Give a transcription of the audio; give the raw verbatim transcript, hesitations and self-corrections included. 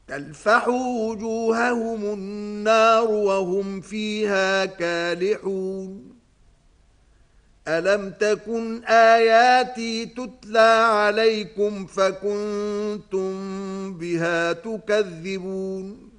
تلفح وجوههم النار وهم فيها كالحون ألم تكن آياتي تتلى عليكم فكنتم بها تكذبون